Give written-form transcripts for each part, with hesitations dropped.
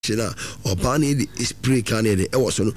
China or Bani spray candy, Ewason,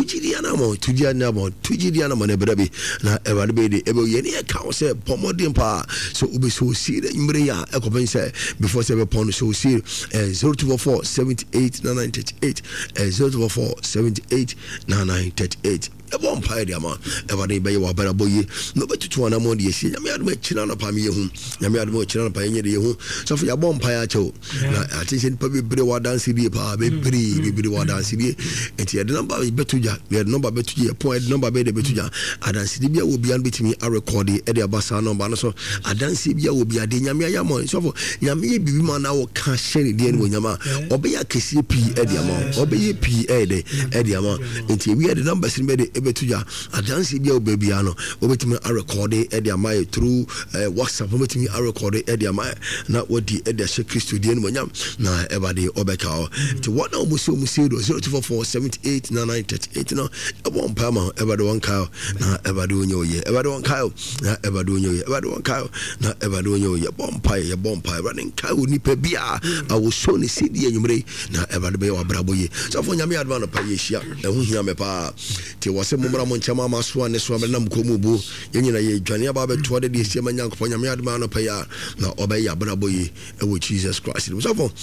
Tujidiana, Monebrabi, na Everybody, Ebo account say Pomodin Pa, so Ubi so see the Imbria, Ecopense, before 7 pounds, so see 0244 78 998, 0244 78 998. A vampire, man. Every day, you are better boy. No better to one among the sea. I made China Pammy, Yammy more China Pioneer, so for your vampire too. I think probably pretty well dancing the power, be well dancing the the number is better. We had number better, a point number better. I dance the beer will be unbeaten me. I record the Eddie Bassano Banaso. I dance the beer will be a Dinyamia Yamon. So for Yami be man now can't share the end when Yama or be a KCP Eddie Amon or be a PA Eddie Amon. Until we had the numbers in bed. Betuja adansi bia obabiano obetimi a record e dia mai through WhatsApp obetimi a record e dia mai na wodi e dia she Kristo die no nyam na everybody obeka o to what now muso 0244 78 998 no ebon pama everybody one kyle na everybody onyoye everybody one kyle na everybody onyoye everybody one kyle na everybody onyoye bompai running kyle nipa bia awo so ne sidi enyumre na everybody be wa braboye so for nyame advance pa yehia ehu hia me pa ti wase mumra monchama maso ane so amena mkomubu yenyina ye dwane aba beto de de siema nyankopon nyame adma no paya na obe ya braboyi ewo Jesus Christ so for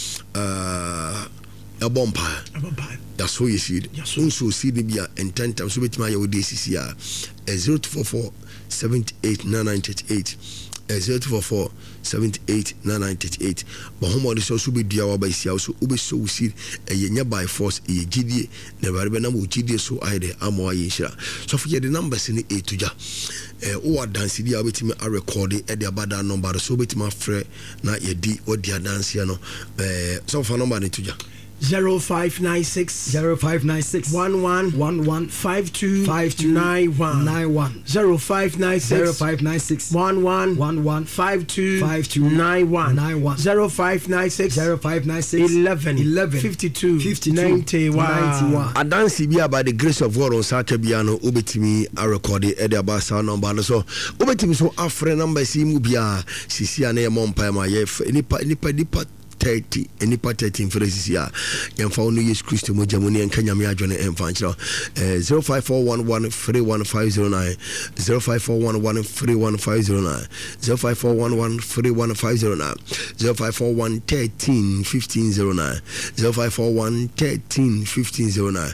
a bompa that's who you see so see the bia intent so betima ye wo DCC a 0244 78 998 0244 78 998 but homo de so be dia wa ba sia so ube so see enya by force e gidie na bare be na mo gidie so aide amo aye hira so for the numbers ni etuja o dance dia betimi a record e de abada number so betimi afre na ye di o dia dance ya no so for number ni tuja 0596 11 52 91 0596 11 52 91 0596 11 52 91 adansi bia by the grace of God on Saturday no obetimi a record e de abasa number so obetimi so afre number si mu bia sisi ana ye mompa ma ye nipa 30 enipa 13 phrases ya yemfa onu Yesu Kristo mo jamuni enka nyame adwone emfa nkyira 0541131509 0541131509 0541131509 0541131509 0541131509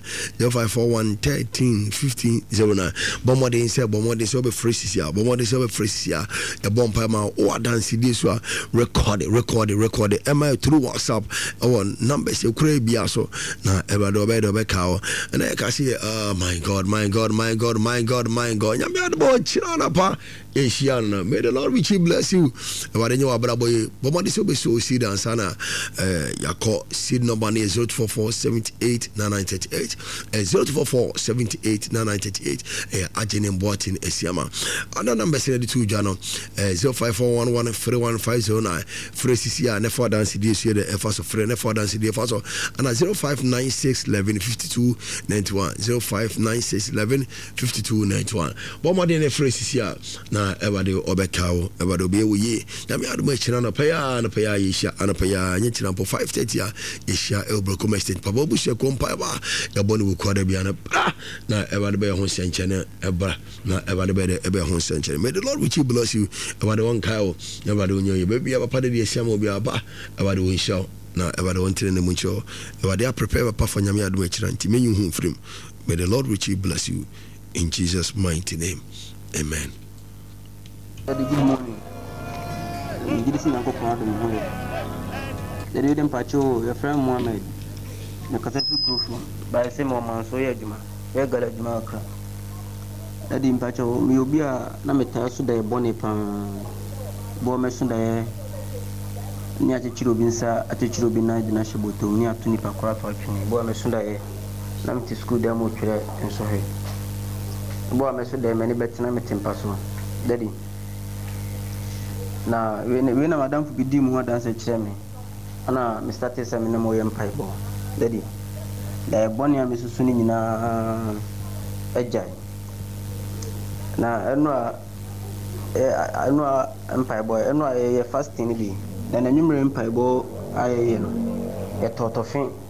0541131509 bomode se be phrases ya bomode se be phrases ya e bompa ma o dance dey so record am through WhatsApp our numbers you create bia so na everybody be kawo and I can see my God nyame adbo chira pa Asian may the Lord richly bless you everybody you abraboy bomade so be so seed and sana yako seed number is 0244 78 998 0244 78 998 agene boatin esiama other numbers in the two jano 0541131509 fracisia never dance this year the efforts of friend never dance the efforts and 0596 11 52 91 0596 11 52 91 bomade ne fracisia na everybody obekao everybody be we na me admo chira na paya yesha anapaya nyechira po 5:30 ya yesha elbro comestate papa bu she kompa ba ya boni wo kwada bia na everybody be ho senchene ebra na everybody be ho senchene may the Lord which bless you everybody one kao everybody onyo baby ya papa de yesha mo bia ba everybody won show na everybody won tene mu cho everybody prepare papa for nyame admo chira nti menyu hu frim may the Lord which bless you in Jesus mighty name amen. Good morning. Good to see you. The reading pacho, your friend Mohammed. The cathedral proof by same moment, so yajuma. Where Galajuma. That in pacho, you be a Nameta Suda Bonipan Bomesunda near the Chirubinsa at the Chirubina, the National to near Tunipa Craft, Bomesunda, Namti school demo and so hey. Bomesunda, many better Namitin Paso. Daddy. Na wena madam fubidi mu dance cheme ana Mr. Tessa me no yem paibo daddy da boni am susu ni nyina ejai na eno empaibo eno ye fasting bi na nyumre empaibo ayeye no ye totofin